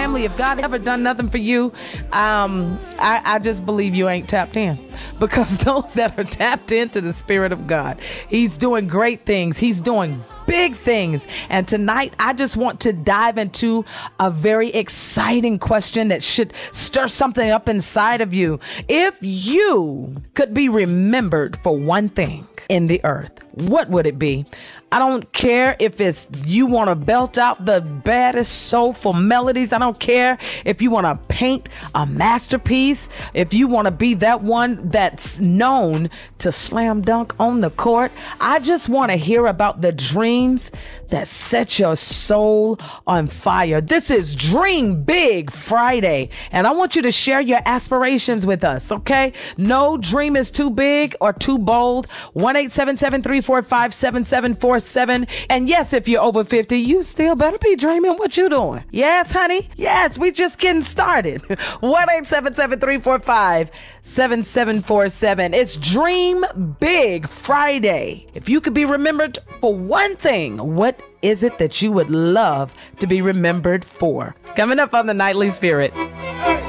family, if God ever done nothing for you, I just believe you ain't tapped in. Because those that are tapped into the Spirit of God, He's doing great things. He's doing big things. And tonight, I just want to dive into a very exciting question that should stir something up inside of you. If you could be remembered for one thing in the earth, what would it be? I don't care if it's you want to belt out the baddest soulful melodies. I don't care if you want to paint a masterpiece. If you want to be that one that's known to slam dunk on the court. I just want to hear about the dreams that set your soul on fire. This is Dream Big Friday, and I want you to share your aspirations with us, okay? No dream is too big or too bold. 1-877-345-7747. And yes, if you're over 50, you still better be dreaming. What you doing? Yes, honey? Yes, we just getting started. 1-877-345-7747. It's Dream Big Friday. If you could be remembered for one thing, what is it that you would love to be remembered for? Coming up on the Nightly Spirit.